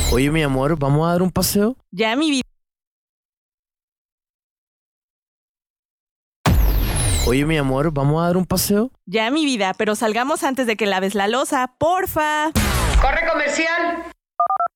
Oye, mi amor, ¿vamos a dar un paseo? Ya, mi vida. Oye, mi amor, ¿vamos a dar un paseo? Ya, mi vida, pero salgamos antes de que laves la loza, porfa. ¡Corre comercial!